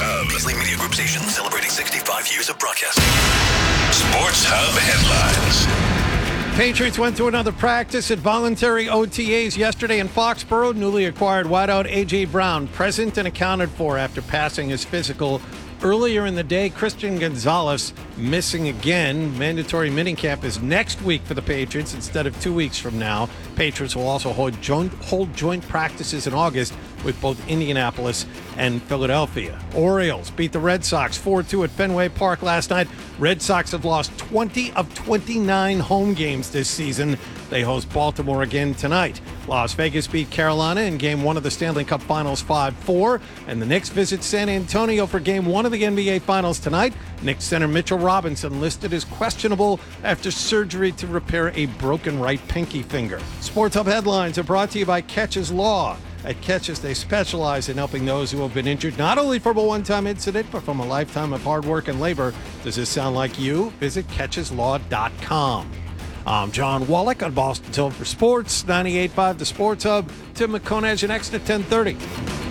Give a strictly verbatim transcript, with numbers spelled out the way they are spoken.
Hub. Leslie Media Group station celebrating sixty-five years of broadcasting. Sports Hub headlines. Patriots went to another practice at voluntary O T As yesterday in Foxborough. Newly acquired wideout A J. Brown present and accounted for after passing his physical earlier in the day. Christian Gonzalez missing again. Mandatory minicamp is next week for the Patriots instead of two weeks from now. Patriots will also hold joint, hold joint practices in August with both Indianapolis and Philadelphia. Orioles beat the Red Sox four two at Fenway Park last night. Red Sox have lost twenty of twenty-nine home games this season. They host Baltimore again tonight. Las Vegas beat Carolina in Game one of the Stanley Cup Finals five four. And the Knicks visit San Antonio for Game one of the N B A Finals tonight. Knicks center Mitchell Robinson listed as questionable after surgery to repair a broken right pinky finger. Sports Hub headlines are brought to you by Catches Law. At Catches, they specialize in helping those who have been injured not only from a one-time incident, but from a lifetime of hard work and labor. Does this sound like you? Visit catches law dot com. I'm John Wallach on Boston Silver Sports, ninety-eight point five The Sports Hub. Tim McConaughey next at ten thirty.